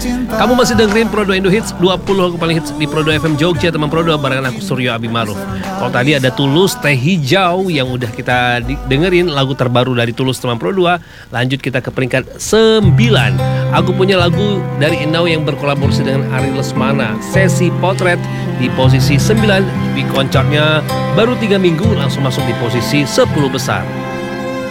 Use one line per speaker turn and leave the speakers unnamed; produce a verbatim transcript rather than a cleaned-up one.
Kamu masih dengerin Pro dua Indo Hits, dua puluh lagu paling hits di Pro dua F M Jogja, teman Pro dua barengan aku Suryo Abi Maruf. Kalau tadi ada Tulus, Teh Hijau yang udah kita di- dengerin lagu terbaru dari Tulus teman Pro dua. Lanjut kita ke peringkat sembilan. Aku punya lagu dari Inau yang berkolaborasi dengan Ari Lesmana, Sesi Potret di posisi sembilan. Di koncatnya baru tiga minggu langsung masuk di posisi sepuluh besar.